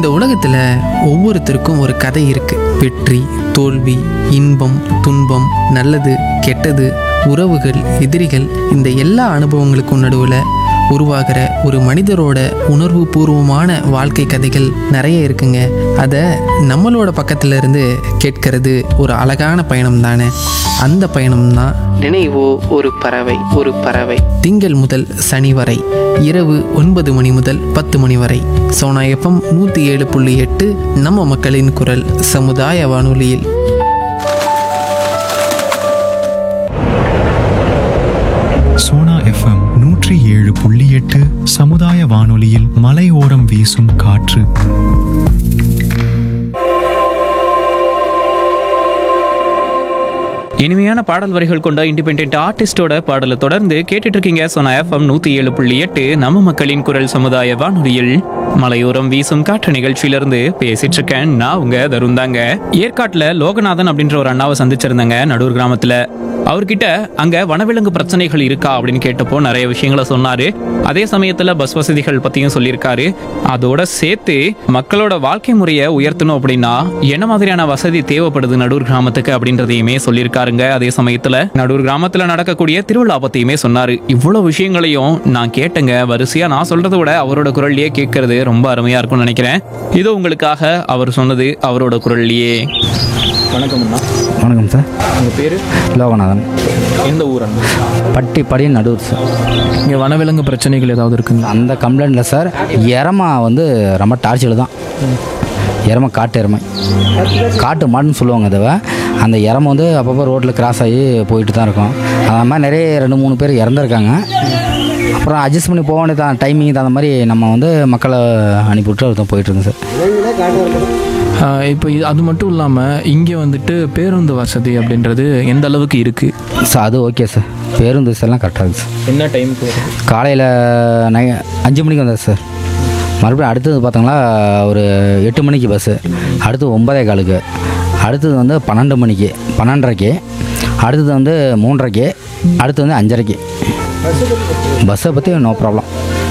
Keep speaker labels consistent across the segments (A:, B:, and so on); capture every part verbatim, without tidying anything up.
A: இந்த உலகத்தில் ஒவ்வொருத்தருக்கும் ஒரு கதை இருக்கு. வெற்றி, தோல்வி, இன்பம், துன்பம், நல்லது, கெட்டது, உறவுகள், எதிரிகள், இந்த எல்லா அனுபவங்களுக்கும் நடுவில் உருவாகிற ஒரு மனிதரோட உணர்வு பூர்வமான வாழ்க்கை கதைகள் நிறைய இருக்குங்க. அதை நம்மளோட பக்கத்துல இருந்து கேட்கறது ஒரு அழகான பயணம் தானே. அந்த பயணம் தான் நினைவோ ஒரு பறவை. ஒரு பறவை திங்கள் முதல் சனி வரை இரவு ஒன்பது மணி முதல் பத்து மணி வரை சோனா எஃப்எம் நூற்றி ஏழு புள்ளி எட்டு நம்ம மக்களின் குரல் சமுதாய வானொலியில்.
B: சோனா எஃப்எம் நூற்றி ஏழு புள்ளி எட்டு சமுதாய வானொலியில் மலையோரம் வீசும் காற்று.
C: இனிமையான பாடல் வரிகள் கொண்ட இண்டிபெண்டன்ட் ஆர்டிஸ்டோட பாடலை தொடர்ந்து கேட்டுட்டு இருக்கீங்க. சோனா எஃப்எம் நூத்தி ஏழு புள்ளி எட்டு நம்ம மக்களின் குரல் சமுதாய வானொலியில் மலையோரம் வீசும் காற்று நிகழ்ச்சியிலிருந்து பேசிட்டு இருக்கேன். நான் உங்க தருந்தாங்க. ஏற்காட்டுல லோகநாதன் அப்படின்ற ஒரு அண்ணாவை சந்திச்சிருந்தாங்க நடூர் கிராமத்துல. அவர்கிட்ட அங்க வனவிலங்கு பிரச்சனைகள் இருக்கா அப்படின்னு கேட்டப்போ நிறைய விஷயங்களை சொன்னாரு. அதே சமயத்துல பஸ் வசதிகள் பத்தியும் சொல்லியிருக்காரு. அதோட சேர்த்து மக்களோட வாழ்க்கை முறையை உயர்த்தணும் அப்படின்னா என்ன மாதிரியான வசதி தேவைப்படுது நடூர் கிராமத்துக்கு அப்படின்றதையுமே சொல்லியிருக்காருங்க. அதே சமயத்துல நடூர் கிராமத்துல நடக்கக்கூடிய திருவிழா பத்தியுமே சொன்னாரு. இவ்வளவு விஷயங்களையும் நான் கேட்டேங்க. வரிசையா நான் சொல்றதை விட அவரோட குரல்லையே கேட்கறது ரொம்ப அருமையா இருக்கும்னு நினைக்கிறேன். இதோ உங்களுக்காக அவர் சொன்னது அவரோட குரல்லையே. வணக்கம் அண்ணா.
D: வணக்கம் சார்.
C: உங்கள் பேர்?
D: லோகநாதன்.
C: எந்த ஊர் அண்ணா?
D: பட்டி படி நடூர் சார்.
C: இங்கே வனவிலங்கு பிரச்சனைகள் ஏதாவது இருக்குங்களா?
D: அந்த கம்ப்ளைண்ட்டில் சார் எரமா வந்து ரொம்ப டார்ச்சர் தான். எரமை காட்டு எரமை காட்டு மாடுன்னு சொல்லுவாங்க. அதுவை அந்த எரமை வந்து அப்பப்போ ரோட்டில் கிராஸ் ஆகி போயிட்டு தான் இருக்கும். அது மாதிரி நிறைய ரெண்டு மூணு பேர் இறந்துருக்காங்க. அப்புறம் அட்ஜஸ்ட் பண்ணி போக வேண்டியது தான். டைமிங் தகுந்த மாதிரி நம்ம வந்து மக்களை அனுப்பிவிட்டு ஒருத்தன் போயிட்டுருங்க சார்.
E: இப்போ அது மட்டும் இல்லாமல் இங்கே வந்துட்டு பேருந்து வசதி அப்படின்றது எந்த அளவுக்கு இருக்குது
D: சார்? அது ஓகே சார். பேருந்து எல்லாம் கரெக்டாக இருக்குது சார்.
C: என்ன டைமுக்கு?
D: காலையில் நை அஞ்சு மணிக்கு வந்தது சார். மறுபடியும் அடுத்தது பார்த்தோங்களா ஒரு எட்டு மணிக்கு பஸ்ஸு, அடுத்து ஒன்பதே காலுக்கு, அடுத்தது வந்து பன்னெண்டு மணிக்கு, பன்னெண்டரைக்கு, அடுத்தது வந்து மூன்றரைக்கு, அடுத்து வந்து அஞ்சரைக்கு. பஸ்ஸை பற்றி நோ ப்ராப்ளம்.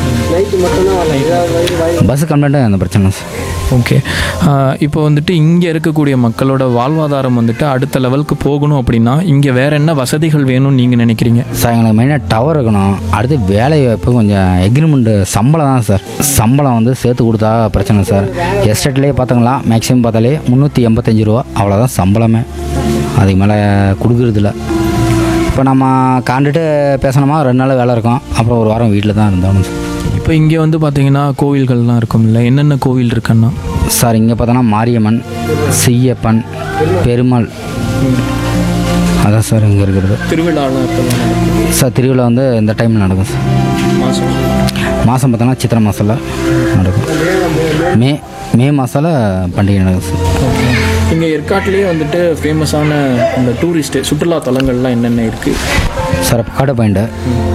D: பஸ்ஸு கம்ப்ளைண்ட்டு அந்த பிரச்சனை சார்.
E: ஓகே. இப்போ வந்துட்டு இங்கே இருக்கக்கூடிய மக்களோட வாழ்வாதாரம் வந்துட்டு அடுத்த லெவலுக்கு போகணும் அப்படின்னா இங்கே வேறு என்ன வசதிகள் வேணும்னு நீங்கள் நினைக்கிறீங்க?
D: சார் எங்களுக்கு மெயினாக டவர் இருக்கணும். அடுத்து வேலை வாய்ப்பு கொஞ்சம் எக்ரிமெண்ட்டு சம்பளம் தான் சார். சம்பளம் வந்து சேர்த்து கொடுத்தா பிரச்சனை சார். எஸ்டேட்லேயே பார்த்தோங்களா மேக்ஸிமம் பார்த்தாலே முந்நூற்றி எண்பத்தஞ்சு ரூபா அவ்வளோதான் சம்பளமே. அதுக்கு மேலே கொடுக்குறதில்ல. இப்போ நம்ம காண்டுட்டு பேசணுமா ரெண்டு நாள் வேலை இருக்கும், அப்புறம் ஒரு வாரம் வீட்டில் தான் இருந்தாலும் சார்.
E: இப்போ இங்கே வந்து பார்த்தீங்கன்னா கோவில்கள்லாம் இருக்கும்ல, என்னென்ன கோவில் இருக்குன்னா?
D: சார் இங்கே பார்த்தோன்னா மாரியம்மன், செய்யப்பன், பெருமாள், அதான் சார் இங்கே இருக்கிறது.
E: திருவிழாலாம்
D: சார் திருவிழா வந்து இந்த டைமில் நடக்கும் சார்.
E: மாதம்
D: மாதம் பார்த்தோன்னா சித்திரை மாதத்தில் நடக்கும். மே மே மாதத்தில் பண்டிகை நடக்கும் சார்.
E: இங்கே ஏற்காட்டிலேயே வந்துட்டு ஃபேமஸான இந்த டூரிஸ்ட்டு சுற்றுலா தலங்கள்லாம் என்னென்ன இருக்குது
D: சார்? காடு point,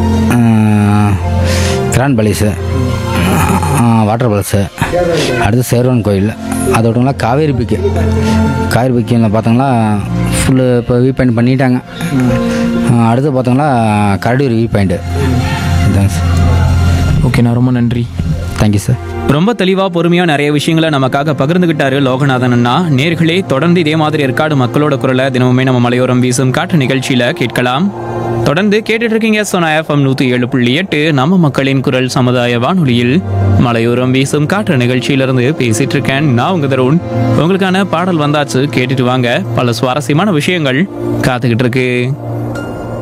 D: grand palace, water palace, அடுத்து சேர்வன் கோயில், அதோடங்களா காவேரி பீக்கு. காவேரி பீக்கில் பார்த்தோங்களா ஃபுல்லு இப்போ வியூ பாயிண்ட் பண்ணிட்டாங்க. அடுத்து பார்த்தோங்களா கரடியூர் வியூ பாயிண்ட்டு. இதாங்க சார்.
E: ஓகே, நான் ரொம்ப நன்றி.
D: Thank you sir.
C: ரொம்ப தெளிவா பொறுமையா நிறைய விஷயங்களை நமக்காக பகிர்ந்துகிட்டாரு லோகநாதன் அண்ணா. நேர்களே, தொடர்ந்து இதே மாதிரி ஏற்காடு மக்களோட குரலை தினமுமே நம்ம மலையோரம் வீசும் காற்று நிகழ்ச்சியில கேட்கலாம். தொடர்ந்து கேட்டுட்டு இருக்கீங்க சோனா எஃப்எம் நூத்தி ஏழு புள்ளி எட்டு நம்ம மக்களின் குரல் சமுதாய வானொலியில் மலையோரம் வீசும் காற்று நிகழ்ச்சியிலிருந்து பேசிட்டு இருக்கேன். நான் உங்க தருண். உங்களுக்கான பாடல் வந்தாச்சு, கேட்டுட்டு வாங்க. பல சுவாரஸ்யமான விஷயங்கள் காத்துக்கிட்டு இருக்கு.